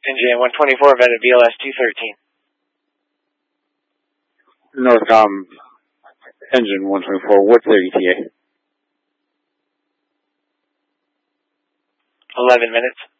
Engine 124 at a BLS 213. Northcom, Engine 124, what's their ETA? 11 minutes.